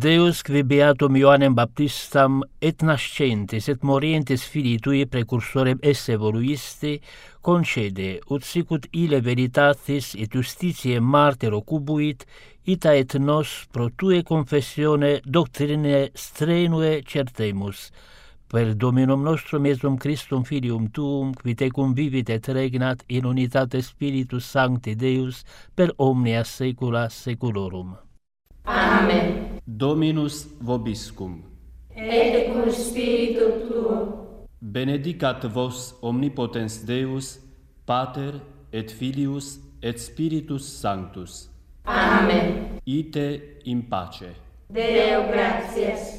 Deus qui beatum Ioannem Baptistam et nascentes et morientes filii tui precursorem esse voluisti, concede, ut sicut ille veritatis et justitiae martero cubuit, ita et nos pro tue confessione doctrine strenue certemus, per Dominum nostrum Iesum Christum Filium Tuum, qui tecum vivit et regnat in unitate Spiritus Sancti Deus, per omnia saecula saeculorum. Amen. Dominus vobiscum. Et cum spiritu tuo. Benedicat vos omnipotens Deus, Pater et Filius et Spiritus Sanctus. Amen. Ite in pace. Deo gratias.